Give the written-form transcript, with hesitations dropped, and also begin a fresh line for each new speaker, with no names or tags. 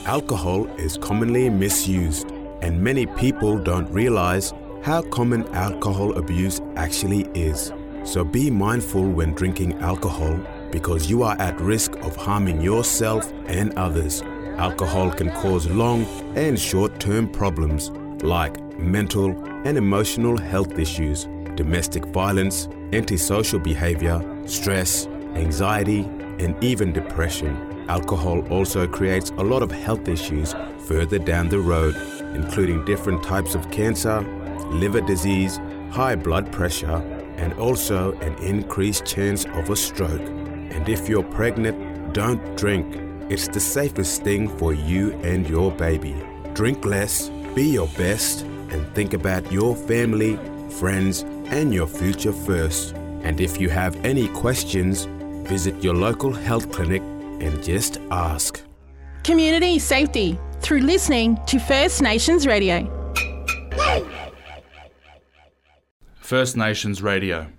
Alcohol is commonly misused, and many people don't realize how common alcohol abuse actually is. So be mindful when drinking alcohol because you are at risk of harming yourself and others. Alcohol can cause long and short-term problems like mental and emotional health issues, domestic violence, antisocial behavior, stress, anxiety, and even depression. Alcohol also creates a lot of health issues further down the road, including different types of cancer, liver disease, high blood pressure, and also an increased chance of a stroke. And if you're pregnant, don't drink. It's the safest thing for you and your baby. Drink less, be your best, and think about your family, friends, and your future first. And if you have any questions, visit your local health clinic and just ask.
Community safety through listening to First Nations Radio.
First Nations Radio.